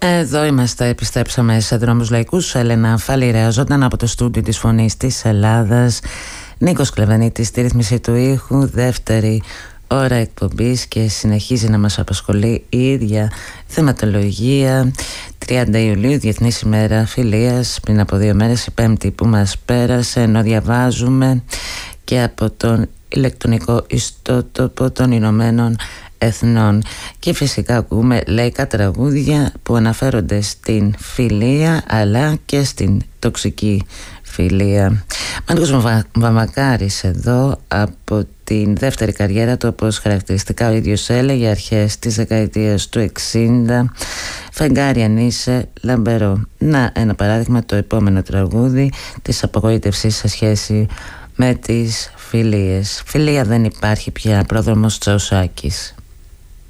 Εδώ είμαστε, επιστρέψαμε σε Δρόμους Λαϊκούς. Έλενα Φαλιρέα, ζωντανά από το στούντιο της Φωνής της Ελλάδας. Νίκος Κλεβενίτης στη ρύθμιση του ήχου, δεύτερη ώρα εκπομπής και συνεχίζει να μας απασχολεί η ίδια θεματολογία. 30 Ιουλίου, Διεθνής ημέρα φιλίας, πριν από 2 μέρες, η Πέμπτη που μας πέρασε, ενώ διαβάζουμε και από τον ηλεκτρονικό ιστότοπο των Ηνωμένων Εθνών. Και φυσικά ακούμε λαϊκά τραγούδια που αναφέρονται στην φιλία αλλά και στην τοξική φιλία. Μάνικος Βαμβακάρης εδώ, από την δεύτερη καριέρα του, όπως χαρακτηριστικά ο ίδιος έλεγε, αρχές της δεκαετίας του 60. Φεγγάρι αν είσαι λαμπερό. Να ένα παράδειγμα, το επόμενο τραγούδι της απογοήτευσης σε σχέση με τις φιλίες. Φιλία δεν υπάρχει πια, πρόδρομος Τσαουσάκης.